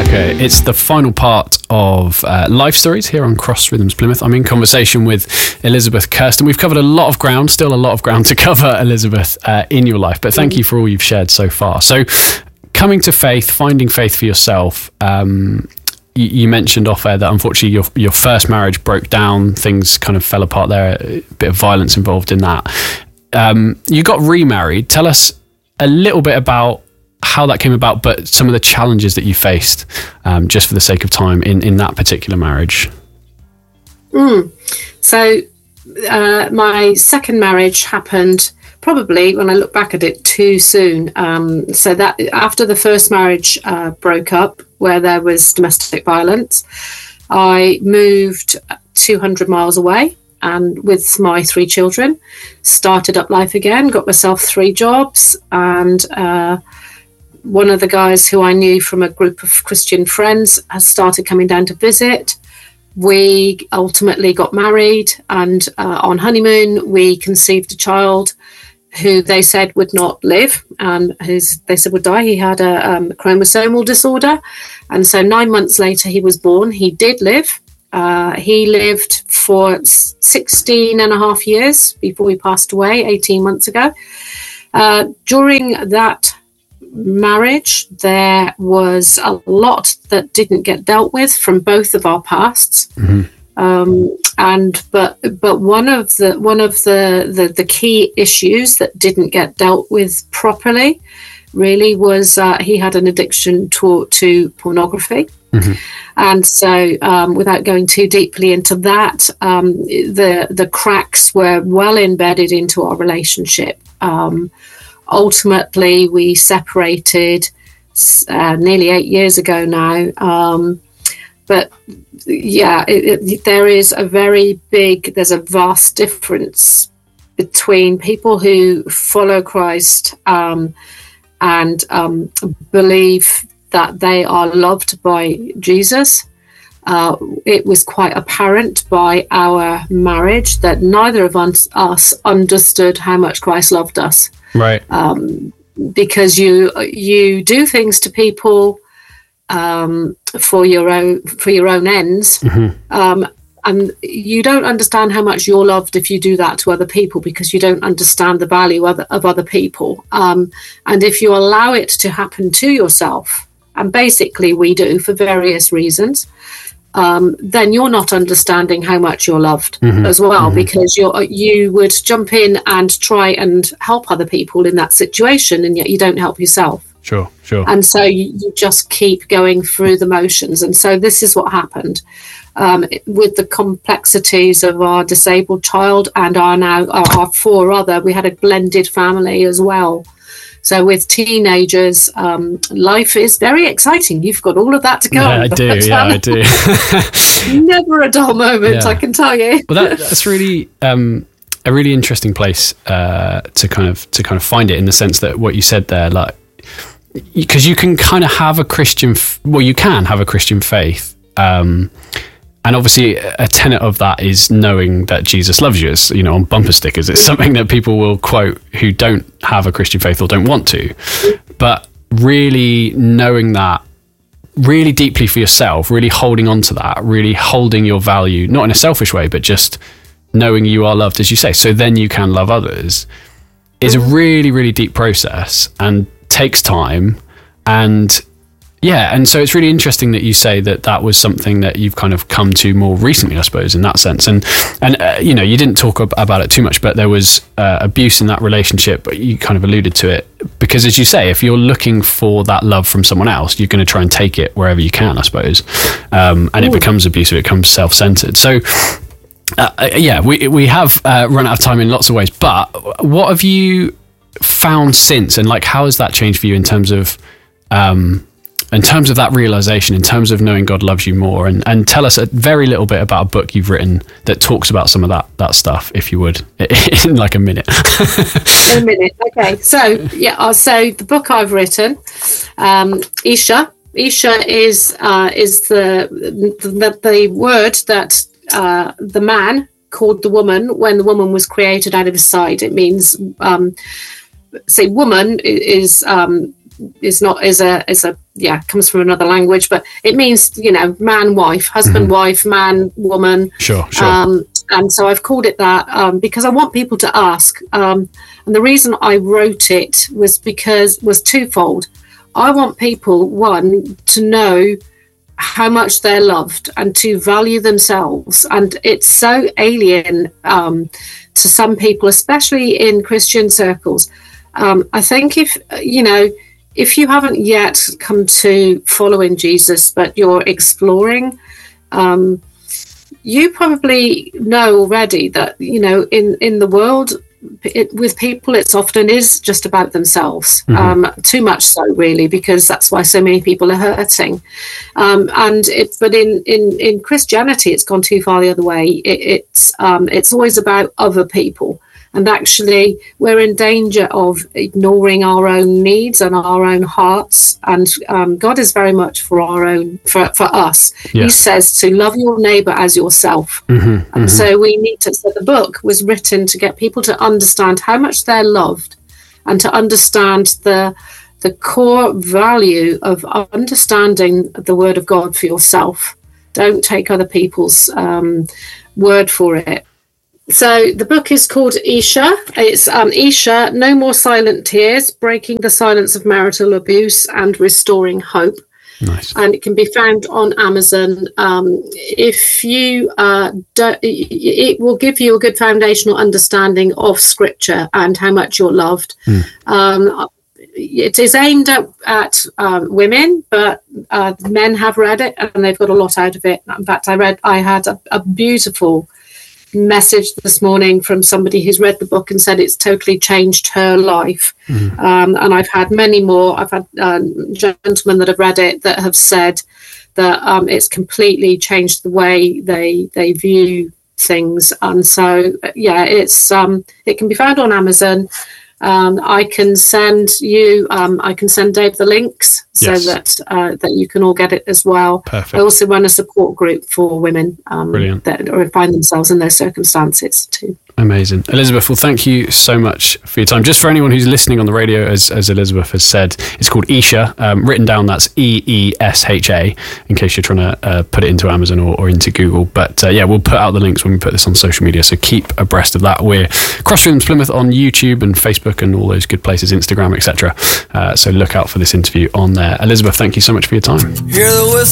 Okay, it's the final part of Life Stories here on Cross Rhythms Plymouth. I'm in conversation with Elizabeth Kirsten. We've covered a lot of ground, still a lot of ground to cover, Elizabeth, in your life, but thank you for all you've shared so far. So, coming to faith, finding faith for yourself, you mentioned off air that unfortunately your first marriage broke down, things kind of fell apart there, a bit of violence involved in that. You got remarried. Tell us a little bit about how that came about, but some of the challenges that you faced, just for the sake of time, in that particular marriage. So my second marriage happened probably, when I look back at it, too soon. So that after the first marriage broke up, where there was domestic violence, I moved 200 miles away, and with my 3 children, started up life again, got myself 3 jobs, and one of the guys who I knew from a group of Christian friends has started coming down to visit. We ultimately got married, and on honeymoon, we conceived a child who they said would not live, and they said would die. He had a chromosomal disorder. And so 9 months later, he was born. He did live. He lived for 16 and a half years before he passed away 18 months ago. During that marriage, there was a lot that didn't get dealt with from both of our pasts. But one of the key issues that didn't get dealt with properly really was he had an addiction to pornography. And so without going too deeply into that, the cracks were well embedded into our relationship. Ultimately, we separated nearly 8 years ago now. But yeah, there's a vast difference between people who follow Christ and believe that they are loved by Jesus. It was quite apparent by our marriage that neither of us understood how much Christ loved us. Right. Because you do things to people for your own ends, and you don't understand how much you're loved if you do that to other people, because you don't understand the value of other people. And if you allow it to happen to yourself, and basically we do for various reasons, then you're not understanding how much you're loved as well, because you would jump in and try and help other people in that situation, and yet you don't help yourself. Sure. And so you just keep going through the motions. And so this is what happened with the complexities of our disabled child and our 4 other. We had a blended family as well. So with teenagers, life is very exciting. You've got all of that to go. Yeah, I do. Never a dull moment, I can tell you. Well, that's really a really interesting place to kind of find it, in the sense that what you said there, like, because you can kind of have a Christian, you can have a Christian faith, and obviously a tenet of that is knowing that Jesus loves you. It's, on bumper stickers. It's something that people will quote who don't have a Christian faith or don't want to. But really knowing that really deeply for yourself, really holding on to that, really holding your value, not in a selfish way, but just knowing you are loved, as you say, so then you can love others, is a really, really deep process and takes time. And so it's really interesting that you say that was something that you've kind of come to more recently, I suppose, in that sense. And you didn't talk about it too much, but there was abuse in that relationship, but you kind of alluded to it, because, as you say, if you're looking for that love from someone else, you're going to try and take it wherever you can, I suppose. And it becomes abusive, it becomes self-centered. So we have run out of time in lots of ways, but what have you found since, and like, how has that changed for you in terms of that realization, in terms of knowing God loves you more? And tell us a very little bit about a book you've written that talks about some of that stuff, if you would, in like a minute. In a minute, okay. So the book I've written, Isha is the word that the man called the woman when the woman was created out of his side. It means, woman is is a comes from another language, but it means, man, wife, husband, wife, man, woman. Sure. And so I've called it that because I want people to ask. And the reason I wrote it was twofold. I want people, one, to know how much they're loved and to value themselves. And it's so alien to some people, especially in Christian circles. I think if you haven't yet come to following Jesus, but you're exploring, you probably know already that, in the world, with people, it's often is just about themselves, too much so, really, because that's why so many people are hurting. But in Christianity, it's gone too far the other way. It's always about other people. And actually, we're in danger of ignoring our own needs and our own hearts. And God is very much for us. Yeah. He says to love your neighbor as yourself. And so we need to. So the book was written to get people to understand how much they're loved, and to understand the core value of understanding the Word of God for yourself. Don't take other people's word for it. So the book is called Isha. It's Isha, No More Silent Tears, Breaking the Silence of Marital Abuse and Restoring Hope. Nice. And it can be found on Amazon. If you it will give you a good foundational understanding of Scripture and how much you're loved. It is aimed at women, but men have read it and they've got a lot out of it. In fact, I had a beautiful message this morning from somebody who's read the book and said it's totally changed her life. And I've had many more. I've had gentlemen that have read it that have said that it's completely changed the way they view things. And so, it's it can be found on Amazon. I can send Dave the links so that you can all get it as well. Perfect. I also run a support group for women that find themselves in those circumstances too. Amazing. Elizabeth, well, thank you so much for your time. Just for anyone who's listening on the radio, as Elizabeth has said, it's called Isha, written down, that's EESHA, in case you're trying to put it into Amazon or into Google. But we'll put out the links when we put this on social media, so keep abreast of that. We're Crossrooms Plymouth on YouTube and Facebook and all those good places, Instagram, etc. So look out for this interview on there. Elizabeth, thank you so much for your time.